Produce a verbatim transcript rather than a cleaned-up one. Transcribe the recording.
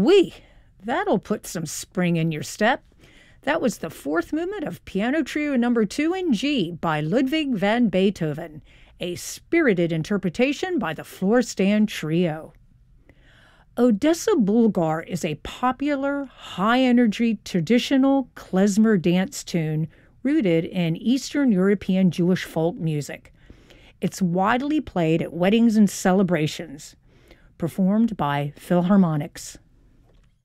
wee! That'll put some spring in your step. That was the fourth movement of Piano Trio Number two in G by Ludwig van Beethoven, a spirited interpretation by the Floorstand Trio. Odessa Bulgar is a popular, high-energy, traditional klezmer dance tune rooted in Eastern European Jewish folk music. It's widely played at weddings and celebrations, performed by Philharmonics.